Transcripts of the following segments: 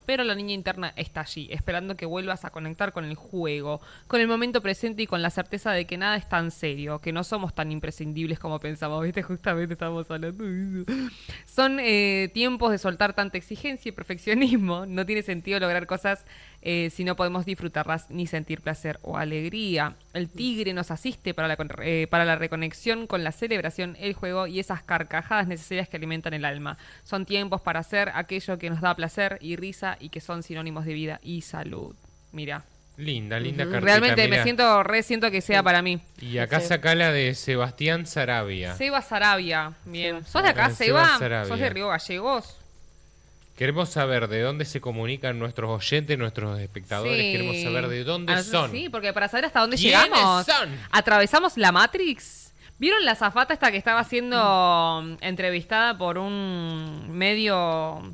pero la niña interna está allí, esperando que vuelvas a conectar con el juego, con el momento presente y con la certeza de que nada es tan serio, que no somos tan imprescindibles como pensamos, ¿viste? Justamente estábamos hablando de eso. Son tiempos de soltar tanta exigencia y perfeccionismo. No tiene sentido lograr cosas si no podemos disfrutarlas ni sentir placer o alegría. El tigre nos asiste para la reconexión con la celebración, el juego y esas carcajadas necesarias que alimentan el alma. Son tiempos para hacer aquello que nos da placer y risa y que son sinónimos de vida y salud. Mira. Linda cartita. Realmente mirá. siento que sea para mí. Y acá saca la de Sebastián Sarabia. Seba Sarabia. Bien. ¿Sos de acá, Seba? Sarabia. ¿Sos de Río Gallegos? Queremos saber de dónde se comunican nuestros oyentes, nuestros espectadores. Sí. Queremos saber de dónde son. Sí, porque para saber hasta dónde ¿Quiénes llegamos. son? Atravesamos la Matrix. ¿Vieron la azafata esta que estaba siendo entrevistada por un medio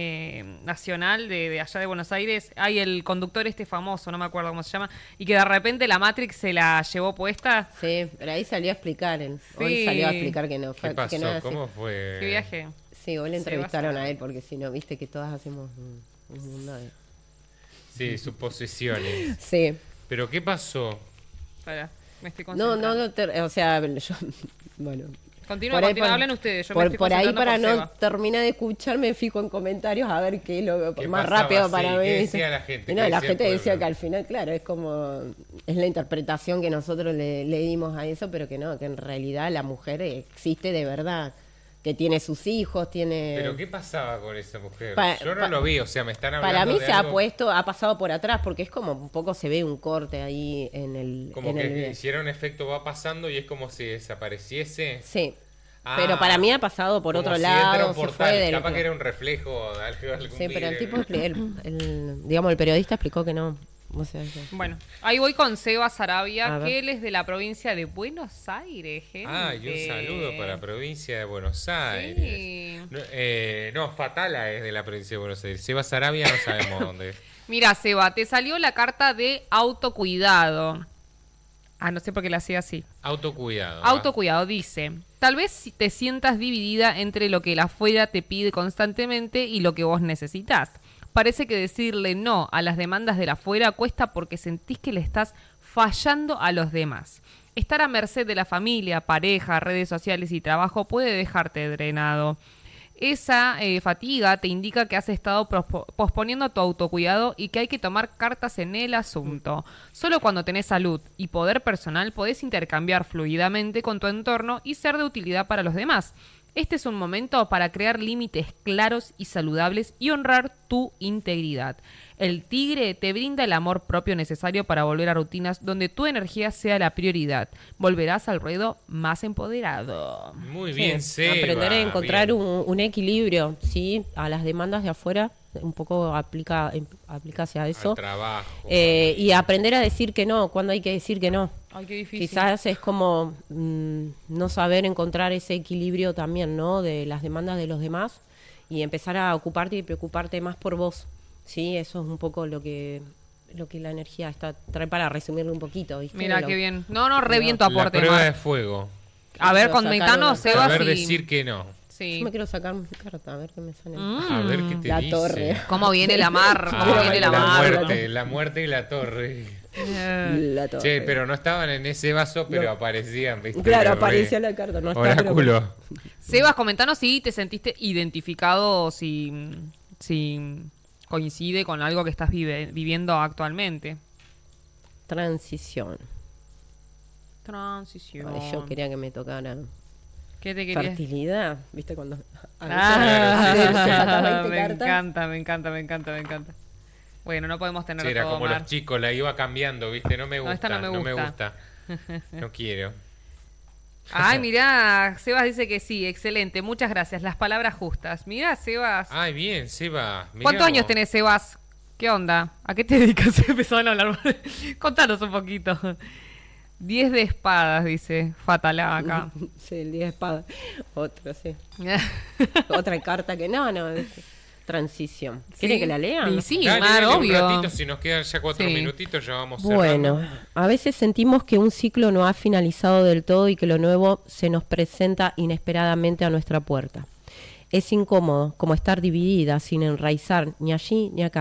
nacional de allá de Buenos Aires? Hay el conductor este famoso, no me acuerdo cómo se llama, y que de repente la Matrix se la llevó puesta. Sí, pero ahí salió a explicar. Hoy salió a explicar que no. ¿Qué pasó? Que no, ¿Cómo fue? ¿Qué viaje? Sí, hoy le entrevistaron a él porque si no, viste que todas hacemos un mundo de... Sí, suposiciones. Sí. ¿Pero qué pasó? Espera, me estoy No, concentrando. o sea, yo, bueno... Continúa, hablen ustedes. Yo me estoy por ahí concentrando para por no Seba. terminar de escuchar me fijo en comentarios a ver qué es lo ¿Qué más pasaba? rápido Sí, para mí. ¿qué ¿viste? decía la gente? Y ¿Qué no, la decía el gente decía pueblo? que al final, claro, es la interpretación que nosotros le dimos a eso, pero que no, que en realidad la mujer existe de verdad, que tiene sus hijos, tiene... ¿Pero qué pasaba con esa mujer? Pa- Yo no pa- lo vi, o sea, me están hablando Para mí de se algo ha pasado por atrás, porque es como un poco se ve un corte ahí en el... como en que el video. hicieron efecto va pasando y es como si desapareciese. Sí. Ah, Pero para mí ha pasado por como otro si entra lado, un se portal, fue del... capaz que era un reflejo de algún Sí, pero el vidrio. tipo, digamos, el periodista explicó que no. O sea, Bueno, ahí voy con Seba A Sarabia, ver. que él es de la provincia de Buenos Aires, gente. Ah, y un saludo para la provincia de Buenos Aires. Sí. No, Fatala es de la provincia de Buenos Aires. Seba Sarabia no sabemos dónde. Mira, Seba, te salió la carta de autocuidado. Ah, no sé por qué la hacía así. Autocuidado. Autocuidado dice, tal vez si te sientas dividida entre lo que la afuera te pide constantemente y lo que vos necesitas. Parece que decirle no a las demandas de la afuera cuesta porque sentís que le estás fallando a los demás. Estar a merced de la familia, pareja, redes sociales y trabajo puede dejarte drenado. Esa fatiga te indica que has estado posponiendo tu autocuidado y que hay que tomar cartas en el asunto. Solo cuando tenés salud y poder personal podés intercambiar fluidamente con tu entorno y ser de utilidad para los demás. Este es un momento para crear límites claros y saludables y honrar tu integridad. El tigre te brinda el amor propio necesario para volver a rutinas donde tu energía sea la prioridad. Volverás al ruedo más empoderado. Muy bien, sí, Seba. aprender a encontrar bien. un equilibrio, ¿sí? A las demandas de afuera, un poco aplica hacia eso. Al trabajo. Y aprender a decir que no, cuando hay que decir que no. Ay, qué difícil. Quizás es como no saber encontrar ese equilibrio también, ¿no? De las demandas de los demás y empezar a ocuparte y preocuparte más por vos. Sí, eso es un poco lo que la energía trae para resumirlo un poquito, ¿viste? Mira, qué bien. No, re bien tu La aporte, prueba Mar. de fuego. A ver, Quiero sacar comentanos, una- Seba, Saber si... decir que no. Sí. Yo me quiero sacar mi carta, a ver qué me sale. A ver qué te La dice. torre. ¿Cómo viene la mar? ¿Cómo Ah, viene la mar? la muerte y la torre. La torre. Che, pero no estaban en ese vaso, pero No. aparecían, ¿viste? Claro, Re- aparecía la carta, no está, pero- Oráculo. Sebas, comentanos si te sentiste identificado o si coincide con algo que estás viviendo actualmente. Transición. Transición. Ay, yo quería que me tocara ¿Qué te querías? fertilidad, ¿viste? Cuando Ah, Sí, sí, sí. sacás 20 me cartas. encanta. Bueno, no podemos tener Sí, era todo, como Mar. los chicos, la iba cambiando, ¿viste? No me No, gusta, esta no me gusta. No quiero. Ay, mirá, Sebas dice que sí, excelente, muchas gracias, las palabras justas. Mirá, Sebas. Ay, bien, Seba. mirá ¿Cuántos años vos. tenés, Sebas? ¿Qué onda? ¿A qué te dedicas? Empezaron a hablar. Contanos un poquito. 10 de espadas, dice Fatalá acá. Sí, el 10 de espada. Otro, sí. Otra carta que no. Transición. ¿Quiere Sí. que la lea? Y sí, Dale, Mar, dale, obvio. un ratito, si nos quedan ya 4 Sí. minutitos, ya vamos cerrando. Bueno, a veces sentimos que un ciclo no ha finalizado del todo y que lo nuevo se nos presenta inesperadamente a nuestra puerta. Es incómodo, como estar dividida, sin enraizar ni allí ni acá.